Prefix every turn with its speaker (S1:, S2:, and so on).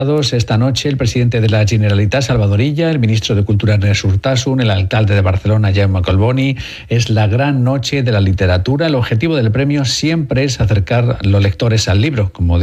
S1: Esta noche el presidente de la Generalitat, Salvador Illa, el ministro de Cultura, Ernest Urtasun, el alcalde de Barcelona, Jaume Collboni. Es la gran noche de la literatura. El objetivo del premio siempre es acercar los lectores al libro, como